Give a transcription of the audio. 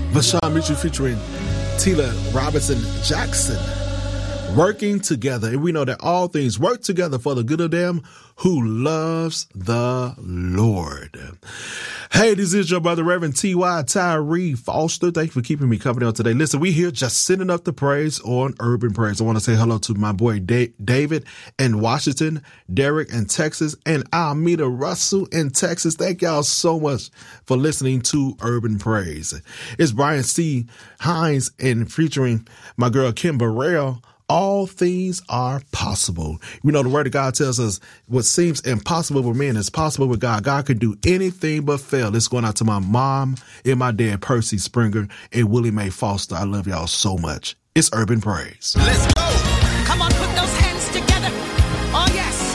Vashawn Mitchell featuring Tila Robinson Jackson. Working together. And we know that all things work together for the good of them who loves the Lord. Hey, this is your brother, Reverend T.Y. Tyree Foster. Thank you for keeping me company on today. Listen, we here just sending up the praise on Urban Praise. I want to say hello to my boy David in Washington, Derek in Texas, and Almeda Russell in Texas. Thank y'all so much for listening to Urban Praise. It's Brian C. Hines and featuring my girl Kim Burrell. All things are possible. We know the word of God tells us what seems impossible with men is possible with God. God can do anything but fail. It's going out to my mom and my dad, Percy Springer and Willie Mae Foster. I love y'all so much. It's Urban Praise. Let's go.